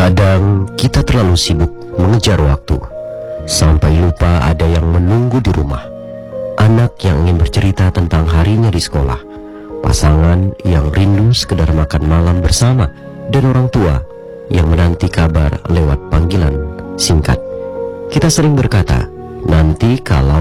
Kadang kita terlalu sibuk mengejar waktu, sampai lupa ada yang menunggu di rumah. Anak yang ingin bercerita tentang harinya di sekolah, pasangan yang rindu sekedar makan malam bersama, dan orang tua yang menanti kabar lewat panggilan singkat. Kita sering berkata, nanti kalau